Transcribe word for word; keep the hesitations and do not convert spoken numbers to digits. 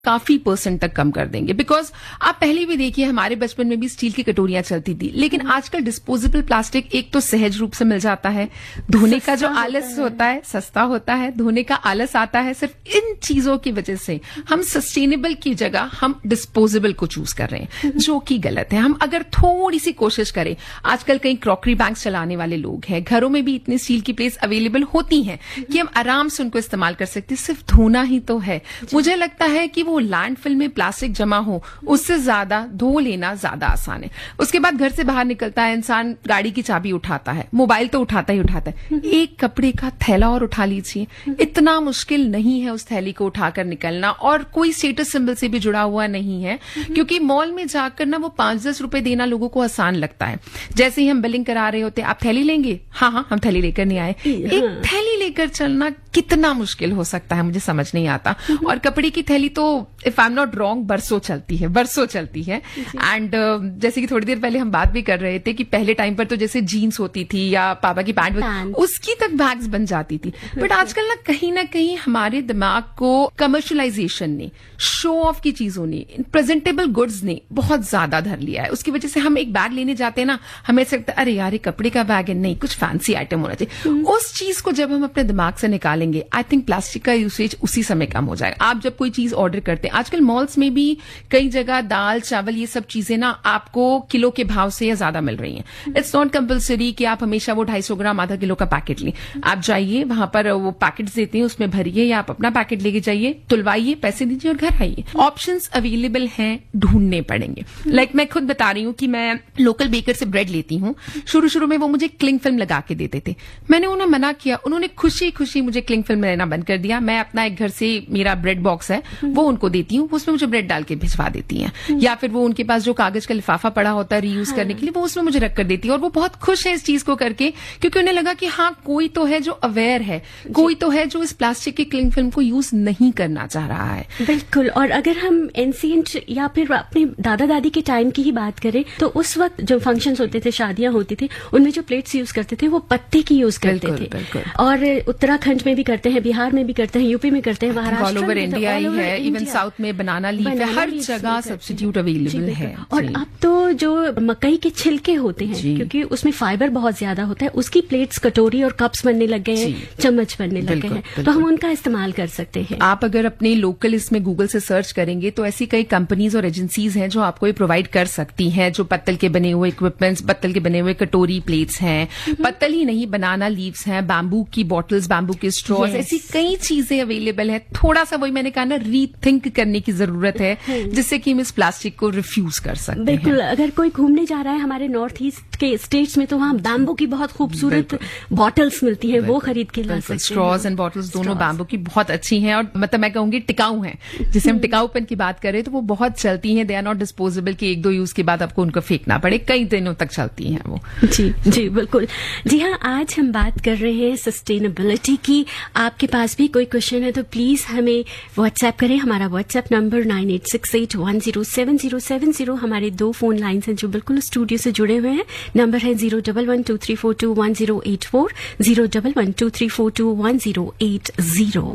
काफी परसेंट तक कम कर देंगे। बिकॉज आप पहले भी देखिए, हमारे बचपन में भी स्टील की कटोरियां चलती थी, लेकिन आजकल डिस्पोजेबल प्लास्टिक एक तो सहज रूप से मिल जाता है, धोने का जो आलस होता है सस्ता होता है, धोने का आलस आता है। सिर्फ इन चीजों की वजह से हम सस्टेनेबल की जगह हम डिस्पोजेबल को चूज कर रहे हैं, जो कि गलत है। हम अगर थोड़ी सी कोशिश करें, आजकल कई क्रॉकरी बैंक्स चलाने वाले लोग हैं, घरों में भी इतनी स्टील की प्लेट्स अवेलेबल होती हैं कि हम आराम से उनको इस्तेमाल कर सकते हैं। सिर्फ धोना ही तो है। मुझे लगता है कि वो लैंडफिल में प्लास्टिक जमा हो, उससे ज्यादा धो लेना ज्यादा आसान है। उसके बाद घर से बाहर निकलता है इंसान, गाड़ी की चाबी उठाता है, मोबाइल तो उठाता ही उठाता है, एक कपड़े का थैला और उठा लीजिए। इतना मुश्किल नहीं है उस थैली को उठाकर निकलना, और कोई स्टेटस सिंबल से भी जुड़ा हुआ नहीं है, क्योंकि मॉल में जाकर ना वो पांच दस रुपए देना लोगों को आसान लगता है। जैसे ही हम बिलिंग करा रहे होते, आप थैली लेंगे? हाँ हाँ, हम थैली लेकर नहीं आए। एक थैली लेकर चलना कितना मुश्किल हो सकता है, मुझे समझ नहीं आता। और कपड़े की थैली तो if I am not wrong बरसों चलती है, बरसों चलती है। एंड uh, जैसे कि थोड़ी देर पहले हम बात भी कर रहे थे कि पहले टाइम पर तो जैसे जीन्स होती थी या पापा की पैंट, उसकी तक बैग्स बन जाती थी। बट आजकल ना कहीं ना कहीं हमारे दिमाग को कमर्शलाइजेशन ने, शो ऑफ की चीजों ने, प्रेजेंटेबल गुड्स ने बहुत ज्यादा धर लिया है। उसकी वजह से हम एक बैग लेने जाते हैं ना, हमें ऐसा लगता है अरे यार ये कपड़े का बैग है, नहीं कुछ फैंसी आइटम होना चाहिए। उस चीज को जब हम अपने दिमाग से निकालेंगे, आई थिंक प्लास्टिक का यूसेज उसी समय कम हो जाएगा। आप जब कोई चीज ऑर्डर करते हैं, आजकल मॉल्स में भी कई जगह दाल चावल ये सब चीजें ना आपको किलो के भाव से या ज्यादा मिल रही हैं। इट्स नॉट कंपल्सरी कि आप हमेशा वो ढाई सौ ग्राम आधा किलो का पैकेट लें। आप जाइए, वहां पर वो पैकेट्स देते हैं, उसमें भरिए या आप अपना पैकेट लेके जाइए, तुलवाइए, पैसे दीजिए और घर आइए। ऑप्शंस अवेलेबल हैं, ढूंढने पड़ेंगे। लाइक like, मैं खुद बता रही हूँ कि मैं लोकल बेकर से ब्रेड लेती हूँ। शुरू शुरू में वो मुझे क्लिंग फिल्म लगा के देते थे, मैंने उन्हें मना किया, उन्होंने खुशी खुशी मुझे क्लिंग फिल्म लेना बंद कर दिया। मैं अपना एक घर से मेरा ब्रेड बॉक्स है वो उनको देती हूँ, उसमें मुझे ब्रेड डाल के भिजवा देती हैं। या फिर वो उनके पास जो कागज का लिफाफा पड़ा होता है रीयूज हाँ। करने के लिए, वो उसमें मुझे रख कर देती है। और वो बहुत खुश है इस चीज को करके, क्योंकि उन्हें लगा कि हाँ कोई तो है जो अवेयर है, कोई तो है जो इस प्लास्टिक की क्लिंग फिल्म को यूज नहीं करना चाह रहा है। बिल्कुल। और अगर हम एंशिएंट या फिर अपने दादा दादी के टाइम की ही बात करें, तो उस वक्त जो फंक्शंस होते थे, शादियां होती थी, उनमें जो प्लेट्स यूज करते थे वो पत्ते की यूज करते थे। बिल्कुल। और उत्तराखंड में भी करते हैं, बिहार में भी करते हैं, यूपी में करते हैं, महाराष्ट्र ऑल ओवर इंडिया ही है, इवन साउथ में बनाना लीफ है, हर जगह सब्स्टिट्यूट अवेलेबल है। और अब तो जो मकई के छिलके होते हैं, क्योंकि उसमें फाइबर बहुत ज्यादा होता है, उसकी प्लेट्स, कटोरी और कप्स बनने लग गए हैं, चम्मच बनने लग गए हैं, तो हम उनका इस्तेमाल कर सकते हैं। आप अगर अपने लोकल इसमें गूगल से सर्च करेंगे तो ऐसी कई कंपनीज और एजेंसीज हैं जो आपको ये प्रोवाइड कर सकती हैं, जो पत्तल के बने हुए इक्विपमेंट्स, पत्तल के बने हुए कटोरी प्लेट्स हैं, पत्तल ही नहीं बनाना लीव्स हैं, बैम्बू की बॉटल्स, बैम्बू के स्ट्रॉज, ऐसी कई चीजें अवेलेबल है। थोड़ा सा वही मैंने कहा ना, रीथिंक करने की जरूरत है, जिससे कि हम इस प्लास्टिक को रिफ्यूज कर सकते हैं। बिल्कुल। अगर कोई घूमने जा रहा है हमारे नॉर्थ ईस्ट के स्टेट्स में, तो वहाँ बैम्बू की बहुत खूबसूरत बॉटल्स मिलती हैं, वो खरीद के ला सकते हैं। स्ट्रॉज एंड बॉटल्स दोनों बैम्बू की बहुत अच्छी हैं, और मतलब मैं कहूंगी टिकाऊ हैं। जिसे हम टिकाऊपन की बात करें तो वो बहुत चलती हैं। दे आर नॉट डिस्पोजेबल कि एक दो यूज के बाद आपको उनको फेंकना पड़े, कई दिनों तक चलती हैं वो। जी जी बिल्कुल। जी हाँ, आज हम बात कर रहे हैं सस्टेनेबिलिटी की। आपके पास भी कोई क्वेश्चन है तो प्लीज हमें व्हाट्सएप करें। हमारा WhatsApp number nine eight six eight one zero seven zero seven zero. हमारे दो फोन लाइन्स हैं जो बिल्कुल स्टूडियो से जुड़े हुए हैं। नंबर है zero double one two three four to one zero eight four, zero double one two three four to one zero eight zero.